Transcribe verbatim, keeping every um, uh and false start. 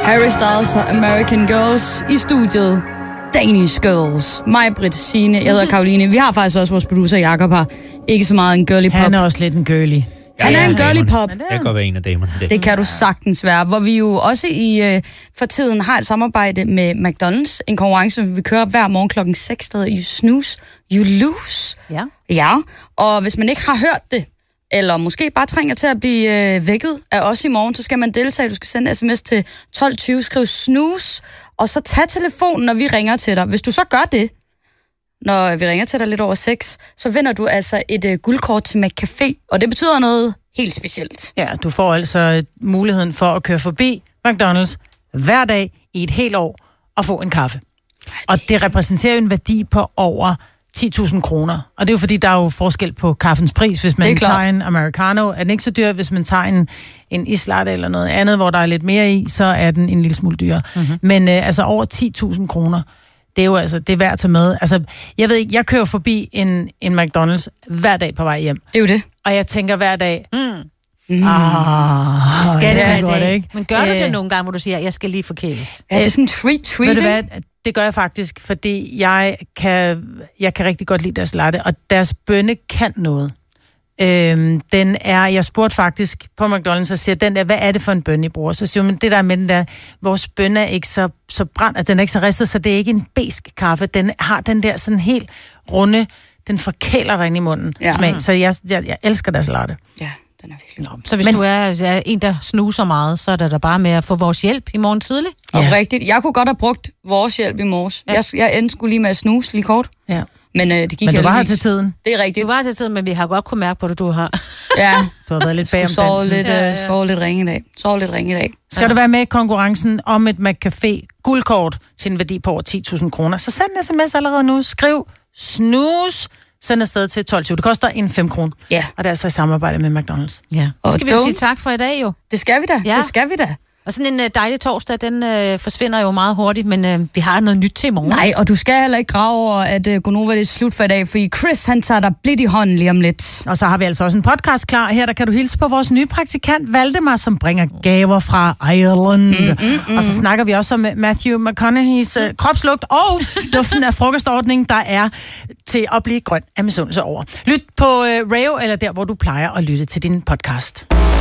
Harry Styles og American Girls i studiet. Danish Girls. Mig, Britt, Signe, jeg hedder Karoline. Vi har faktisk også vores producer Jakob her. Ikke så meget en girly pop. Han er også lidt en girly. Han er en girly pop. Jeg kan godt være en af damerne. Det, det kan du sagtens være. Hvor vi jo også i øh, for tiden har et samarbejde med McDonald's. En konkurrence, vi kører hver morgen klokken seks, der i Snooze, You Lose. Ja. Ja, og hvis man ikke har hørt det, eller måske bare trænger til at blive øh, vækket af os i morgen, så skal man deltage. Du skal sende sms til tolv tyve, skriv snooze, og så tag telefonen, når vi ringer til dig. Hvis du så gør det, når vi ringer til dig lidt over seks, så vinder du altså et øh, guldkort til McCafé, og det betyder noget helt specielt. Ja, du får altså muligheden for at køre forbi McDonald's hver dag i et helt år og få en kaffe. Og det repræsenterer jo en værdi på over ti tusind kroner. Og det er jo fordi, der er jo forskel på kaffens pris. Hvis man tager en americano, er den ikke så dyr. Hvis man tager en, en islatte eller noget andet, hvor der er lidt mere i, så er den en lille smule dyrere. Mm-hmm. Men øh, altså over ti tusind kroner, det er jo altså, det er værd at tage med. Altså, jeg ved ikke, jeg kører forbi en, en McDonald's hver dag på vej hjem. Det er jo det. Og jeg tænker hver dag, mm. Mm. Ah, skal det være det, det ikke? Men gør du Æh, det nogle gange, hvor du siger, jeg skal lige forkæles? Ja, det er sådan en treat, treat. Ved du hvad? Det gør jeg faktisk, fordi jeg kan, jeg kan rigtig godt lide deres latte, og deres bønne kan noget. Øhm, den er, jeg spurgte faktisk på McDonald's, og siger, den der, hvad er det for en bønne, I bruger? Så siger man, det der med den der, vores bønne er ikke så, så brændt, at den er ikke så ristet, så det er ikke en besk kaffe. Den har den der sådan helt runde, den forkæler dig ind i munden ja. smag. Så jeg, jeg, jeg elsker deres latte. Ja. Den er virkelig. Så hvis Men, du er, er en, der snuser meget, så er det da bare med at få vores hjælp i morgen tidlig. Og ja. rigtigt. Jeg kunne godt have brugt vores hjælp i morges. Ja. Jeg, jeg endte skulle lige med at snuse lige kort. Ja. Men øh, det gik Men du var her til tiden. Det er rigtigt. Du var her til tiden, men vi har godt kunne mærke på det, du har. Ja. Du har været lidt bag om dansen. Lidt, ja, ja. Skåret lidt ringe i dag. Sov lidt ringe i dag. Skal ja. du være med i konkurrencen om et McCafé guldkort til en værdi på over ti tusind kroner, så send en sms allerede nu. Skriv snus. Send afsted til tolv tyve. Det koster en fem kroner. Ja. Og det er altså i samarbejde med McDonald's. Ja. Og skal vi sige tak for i dag jo. Det skal vi da. Ja. Det skal vi da. Og sådan en dejlig torsdag, den øh, forsvinder jo meget hurtigt, men øh, vi har noget nyt til i morgen. Nej, og du skal heller ikke grave over, at øh, Gonova det er slut for i dag, fordi Chris, han tager dig blidt i hånden lige om lidt. Og så har vi altså også en podcast klar. Her der kan du hilse på vores nye praktikant, Valdemar, som bringer gaver fra Ireland. Mm, mm, mm. Og så snakker vi også om Matthew McConaughey's øh, kropslugt og duften af frokostordningen, der er til at blive grøn af misundelse over. Lyt på øh, Radio, eller der, hvor du plejer at lytte til din podcast.